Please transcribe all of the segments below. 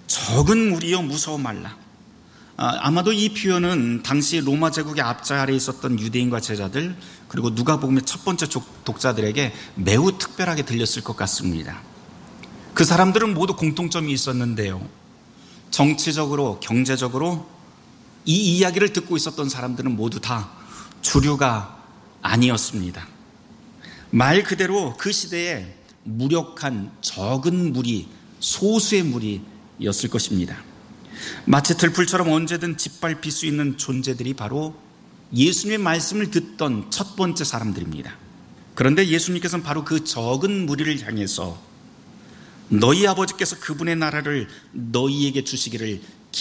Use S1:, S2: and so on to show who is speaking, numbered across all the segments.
S1: 적은 무리여 무서워 말라. 아마도 이 표현은 당시 로마 제국의 압제 아래에 있었던 유대인과 제자들, 그리고 누가복음의 첫 번째 독자들에게 매우 특별하게 들렸을 것 같습니다. 그 사람들은 모두 공통점이 있었는데요, 정치적으로, 경제적으로 이 이야기를 듣고 있었던 사람들은 모두 다 주류가 아니었습니다. 말 그대로 그 시대에 무력한 적은 무리, 소수의 무리였을 것입니다. 마치 들풀처럼 언제든 짓밟힐 수 있는 존재들이 바로 예수님의 말씀을 듣던 첫 번째 사람들입니다. 그런데 예수님께서는 바로 그 적은 무리를 향해서 너희 아버지께서 그분의 나라를 너희에게 주시기를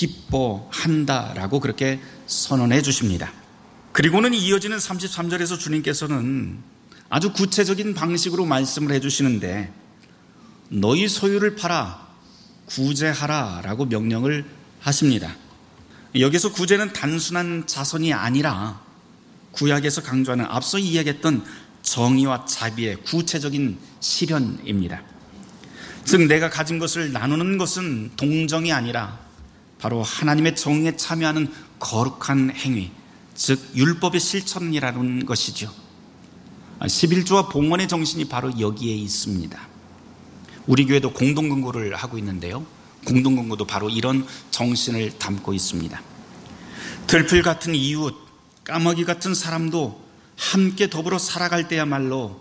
S1: 기뻐한다라고 그렇게 선언해 주십니다. 그리고는 이어지는 33절에서 주님께서는 아주 구체적인 방식으로 말씀을 해 주시는데, 너희 소유를 팔아 구제하라 라고 명령을 하십니다. 여기서 구제는 단순한 자선이 아니라 구약에서 강조하는 앞서 이야기했던 정의와 자비의 구체적인 실현입니다. 즉, 내가 가진 것을 나누는 것은 동정이 아니라 바로 하나님의 정의에 참여하는 거룩한 행위, 즉 율법의 실천이라는 것이죠. 11조와 봉헌의 정신이 바로 여기에 있습니다. 우리 교회도 공동근고를 하고 있는데요, 공동근고도 바로 이런 정신을 담고 있습니다. 들풀 같은 이웃, 까마귀 같은 사람도 함께 더불어 살아갈 때야말로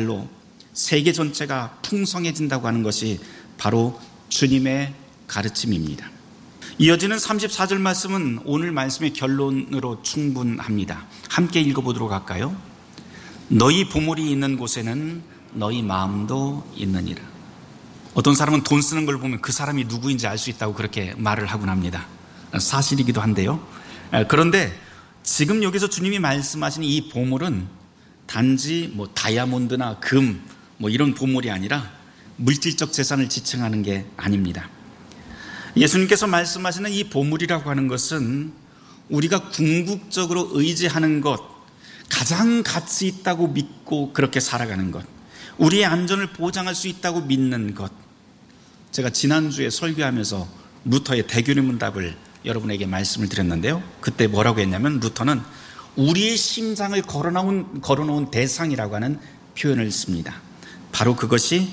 S1: 세계 전체가 풍성해진다고 하는 것이 바로 주님의 가르침입니다. 이어지는 34절 말씀은 오늘 말씀의 결론으로 충분합니다. 함께 읽어보도록 할까요? 너희 보물이 있는 곳에는 너희 마음도 있느니라. 어떤 사람은 돈 쓰는 걸 보면 그 사람이 누구인지 알 수 있다고 그렇게 말을 하곤 합니다. 사실이기도 한데요. 그런데 지금 여기서 주님이 말씀하시는 이 보물은 단지 다이아몬드나 금 이런 보물이 아니라 물질적 재산을 지칭하는 게 아닙니다. 예수님께서 말씀하시는 이 보물이라고 하는 것은 우리가 궁극적으로 의지하는 것, 가장 가치 있다고 믿고 그렇게 살아가는 것, 우리의 안전을 보장할 수 있다고 믿는 것. 제가 지난주에 설교하면서 루터의 대교리 문답을 여러분에게 말씀을 드렸는데요, 그때 뭐라고 했냐면 루터는 우리의 심장을 걸어놓은 대상이라고 하는 표현을 씁니다. 바로 그것이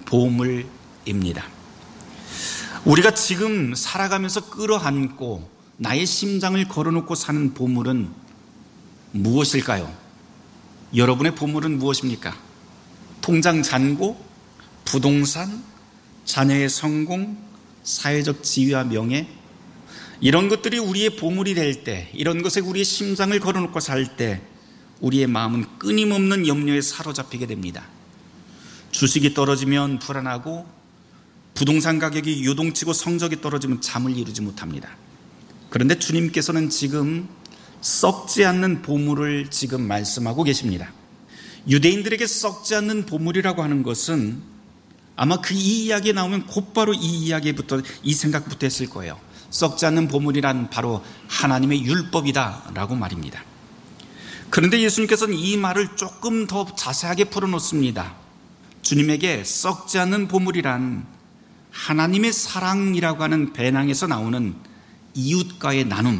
S1: 보물입니다. 우리가 지금 살아가면서 끌어안고 나의 심장을 걸어놓고 사는 보물은 무엇일까요? 여러분의 보물은 무엇입니까? 통장 잔고, 부동산, 자녀의 성공, 사회적 지위와 명예, 이런 것들이 우리의 보물이 될 때, 이런 것에 우리의 심장을 걸어놓고 살 때 우리의 마음은 끊임없는 염려에 사로잡히게 됩니다. 주식이 떨어지면 불안하고, 부동산 가격이 요동치고 성적이 떨어지면 잠을 이루지 못합니다. 그런데 주님께서는 지금 썩지 않는 보물을 지금 말씀하고 계십니다. 유대인들에게 썩지 않는 보물이라고 하는 것은 아마 이 이야기에 나오면 곧바로 이 이야기부터, 이 생각부터 했을 거예요. 썩지 않는 보물이란 바로 하나님의 율법이다라고 말입니다. 그런데 예수님께서는 이 말을 조금 더 자세하게 풀어놓습니다. 주님에게 썩지 않는 보물이란 하나님의 사랑이라고 하는 배낭에서 나오는 이웃과의 나눔,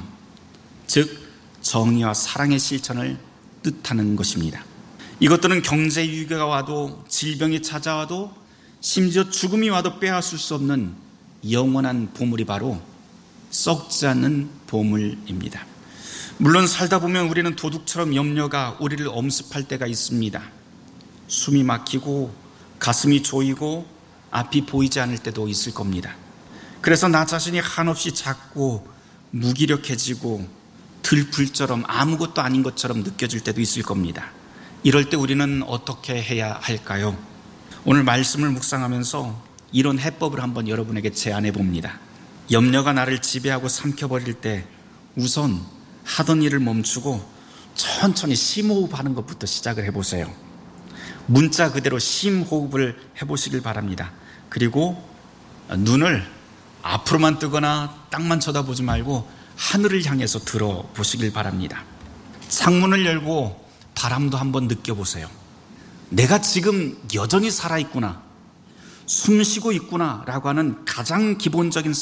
S1: 즉 정의와 사랑의 실천을 뜻하는 것입니다. 이것들은 경제 위기가 와도, 질병이 찾아와도, 심지어 죽음이 와도 빼앗을 수 없는 영원한 보물이 바로 썩지 않는 보물입니다. 물론 살다 보면 우리는 도둑처럼 염려가 우리를 엄습할 때가 있습니다. 숨이 막히고 가슴이 조이고 앞이 보이지 않을 때도 있을 겁니다. 그래서 나 자신이 한없이 작고 무기력해지고 들풀처럼 아무것도 아닌 것처럼 느껴질 때도 있을 겁니다. 이럴 때 우리는 어떻게 해야 할까요? 오늘 말씀을 묵상하면서 이런 해법을 한번 여러분에게 제안해 봅니다. 염려가 나를 지배하고 삼켜버릴 때 우선 하던 일을 멈추고 천천히 심호흡하는 것부터 시작을 해보세요. 문자 그대로 심호흡을 해보시길 바랍니다. 그리고 눈을 앞으로만 뜨거나 땅만 쳐다보지 말고 하늘을 향해서 들어보시길 바랍니다. 창문을 열고 바람도 한번 느껴보세요. 내가 지금 여전히 살아있구나, 숨쉬고 있구나 라고 하는 가장 기본적인